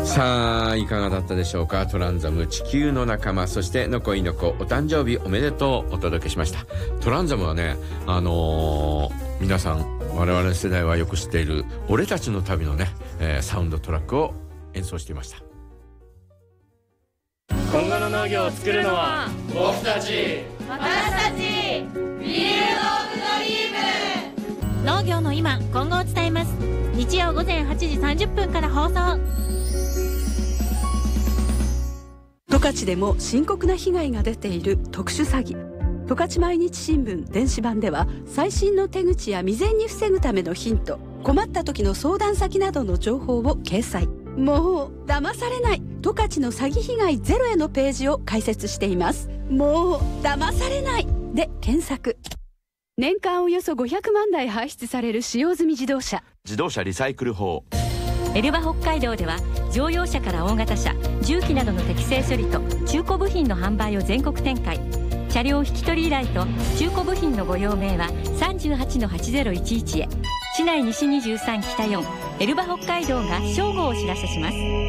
さあいかがだったでしょうか。トランザム地球の仲間、そしてのこいのこお誕生日おめでとうお届けしました。トランザムはね皆さん我々の世代はよく知っている俺たちの旅のね、サウンドトラックを演奏していました。 今後の農業を作るのは僕たち、 私たちフィールド・オブ・ドリーム。 農業の今今後を伝えます。日曜午前8時30分から放送。 十勝でも深刻な被害が出ている特殊詐欺。十勝毎日新聞電子版では最新の手口や未然に防ぐためのヒント、困った時の相談先などの情報を掲載。もう騙されない、十勝の詐欺被害ゼロへのページを開設しています。もう騙されないで検索。年間およそ500万台排出される使用済み自動車リサイクル法。 エルバ北海道では乗用車から大型車、重機などの適正処理と中古部品の販売を全国展開。車両引き取り依頼と中古部品のご用命は 38-8011 へ。市内西23北4エルバ北海道が正午をお知らせします。